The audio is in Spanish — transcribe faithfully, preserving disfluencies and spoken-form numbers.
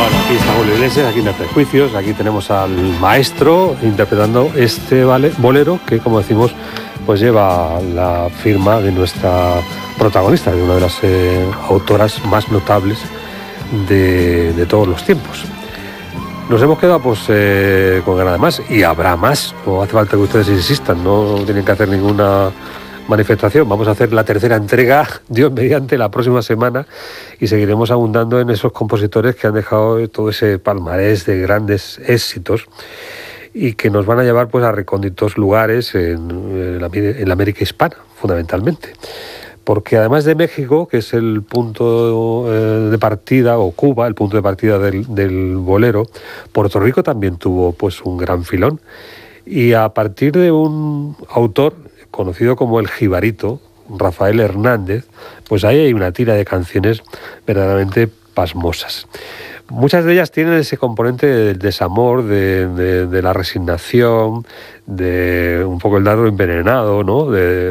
Bueno, aquí está Julio Iglesias, aquí no hay prejuicios, aquí tenemos al maestro interpretando este vale, bolero que, como decimos, pues lleva la firma de nuestra protagonista, de una de las eh, autoras más notables de, de todos los tiempos. Nos hemos quedado pues eh, con ganas de más, y habrá más, no hace falta que ustedes insistan, no tienen que hacer ninguna manifestación. Vamos a hacer la tercera entrega, Dios mediante, la próxima semana, y seguiremos abundando en esos compositores que han dejado todo ese palmarés de grandes éxitos y que nos van a llevar pues a recónditos lugares en, en, la, en la América hispana, fundamentalmente. Porque además de México, que es el punto eh, de partida, o Cuba, el punto de partida del, del bolero, Puerto Rico también tuvo pues un gran filón. Y a partir de un autor conocido como el Jibarito, Rafael Hernández, pues ahí hay una tira de canciones verdaderamente pasmosas. Muchas de ellas tienen ese componente del desamor, de, de, de la resignación, de un poco el dardo envenenado, ¿no? De,